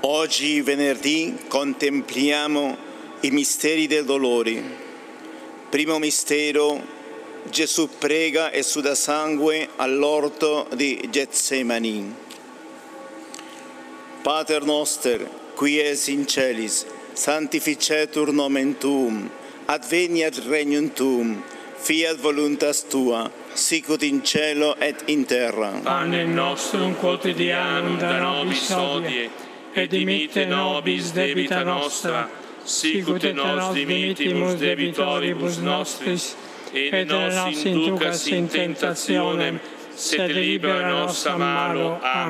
Oggi, venerdì, contempliamo i misteri del dolore. Primo mistero, Gesù prega e suda sangue all'orto di Getsemani. Pater noster, qui es in celis, sanctificetur nomen tuum, adveniat regnum tuum, fiat voluntas tua, sicut in cielo et in terra. Panem nostrum quotidianum da nobis hodie, et dimitte nobis debita nostra, sicut et nos dimittimus debitoribus nostris, et nos inducas in tentationem, sed libera nos a malo. Amen.